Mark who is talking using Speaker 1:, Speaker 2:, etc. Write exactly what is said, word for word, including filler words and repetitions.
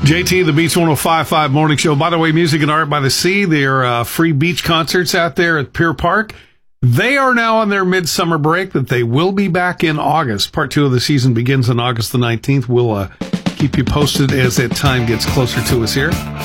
Speaker 1: J T, the Beach one oh five point five Morning Show. By the way, Music and Art by the Sea, their uh, free beach concerts out there at Pier Park. They are now on their midsummer break, but they will be back in August. Part two of the season begins on August the nineteenth. We'll uh, keep you posted as that time gets closer to us here.